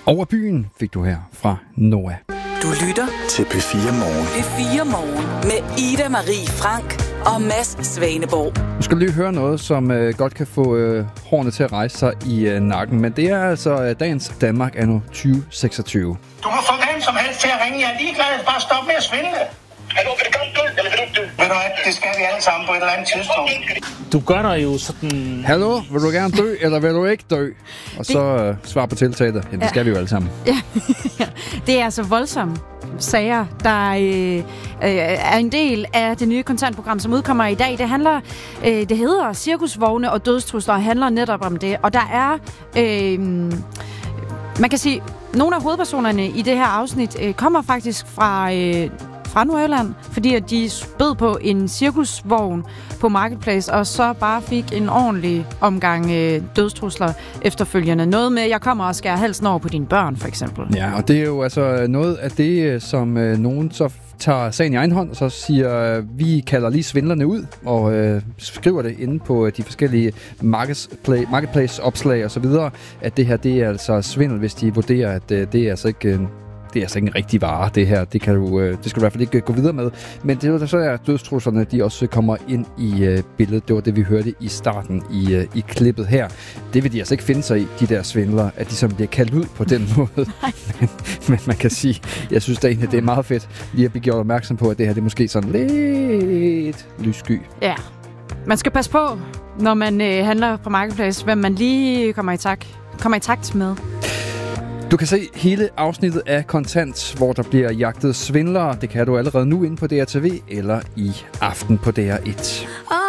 Over byen fik du her fra Noah. Du lytter til P4 Morgen. P4 Morgen med Ida Marie Frank og Mads Svaneborg. Du skal lige høre noget, som godt kan få hårene til at rejse sig i nakken. Men det er altså dagens Danmark anno 2026. Du må få hvem som helst til at ringe. Jeg er ligeglad. Bare stop med at svindle. Hallo, vil du gerne dø, eller vil du ikke dø? Ved du hvad, det skal vi alle sammen på et eller andet tidspunkt. Du gør dig jo sådan... Hallo, vil du gerne dø, eller vil du ikke dø? Og så svar på tiltalet. Ja, det skal vi jo alle sammen. Ja, det er altså voldsomme sager, der er en del af det nye kontantprogram, som udkommer i dag. Det hedder Cirkusvogne og dødstrusler, og handler netop om det. Og der er, man kan sige, nogle af hovedpersonerne i det her afsnit kommer faktisk fra Nordjylland, fordi at de bød på en cirkusvogn på Marketplace, og så bare fik en ordentlig omgang dødstrusler efterfølgende. Noget med, jeg kommer og skærer halsen over på dine børn, for eksempel. Ja, og det er jo altså noget af det, som nogen så tager sagen i egen hånd, og så siger, vi kalder lige svindlerne ud, og skriver det inde på de forskellige marketplace-opslag og så videre, at det her, det er altså svindel, hvis de vurderer, at det er altså ikke... Det er altså ikke en rigtig vare, det her. Det skal du i hvert fald ikke gå videre med. Men det er jo så, at dødstruslerne, de også kommer ind i billedet. Det var det, vi hørte i starten i klippet her. Det vil de altså ikke finde sig i, de der svindlere, at de som bliver kaldt ud på den måde. men man kan sige, jeg synes da egentlig, det er meget fedt lige at blive gjort opmærksom på, at det her, det er måske sådan lidt lyssky. Ja, man skal passe på, når man handler på Marketplace, hvem man lige kommer i takt med. Du kan se hele afsnittet af Kontant, hvor der bliver jagtet svindlere. Det kan du allerede nu inde på DRTV eller i aften på DR1.